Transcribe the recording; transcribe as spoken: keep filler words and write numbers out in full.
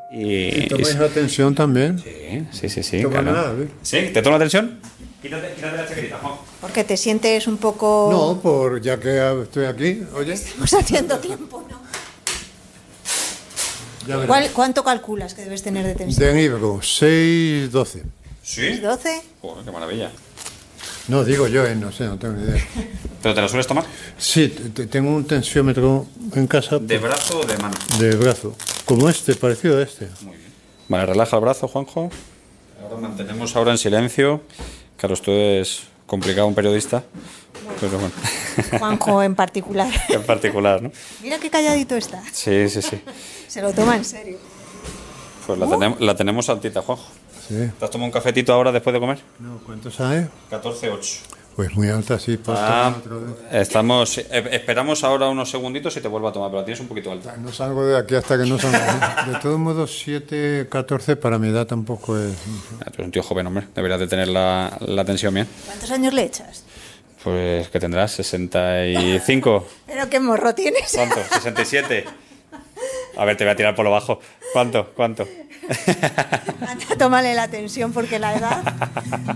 Y, ¿Y tomáis la tensión también? Sí, sí, sí, sí. Toma Claro. nada, a ver. ¿Sí? ¿Te toma la tensión? Quítate, quítate la chaquetita, Juan. Porque te sientes un poco... No, por ya que estoy aquí, oye. Estamos haciendo tiempo, ¿no? Ya verás. ¿Cuál- ¿Cuánto calculas que debes tener de tensión? De Ibro, seis doce. ¿Sí? ¿doce? Joder, qué maravilla. No, digo yo, eh, no sé, no tengo ni idea. ¿Pero te la sueles tomar? Sí, te- te- tengo un tensiómetro en casa ¿De brazo o de mano? de brazo, como este, parecido a este. Muy bien. Vale, relaja el brazo, Juanjo. Ahora mantenemos ahora en silencio. Claro, esto es complicado un periodista. Pero bueno, Juanjo en particular. en particular, ¿no? Mira qué calladito está. Sí, sí, sí. Se lo toma en serio. Pues la, tenemos, la tenemos altita, Juanjo. Sí. ¿Te has tomado un cafetito ahora después de comer? No, ¿cuántos hay? catorce ocho. Pues muy alta, sí. Para Ah, tomar otra vez. estamos, eh, esperamos ahora unos segunditos y te vuelvo a tomar, pero la tienes un poquito alta. No salgo de aquí hasta que no salga. De todos modos, siete, catorce para mi edad tampoco es. Ah, tú eres un tío joven, hombre. Deberías de tener la, la tensión bien. ¿Cuántos años le echas? Pues, ¿qué tendrás? ¿sesenta y cinco? Pero qué morro tienes. ¿Cuánto? ¿sesenta y siete? A ver, te voy a tirar por lo bajo. ¿Cuánto? ¿Cuánto? Anda, tómale la tensión porque la edad...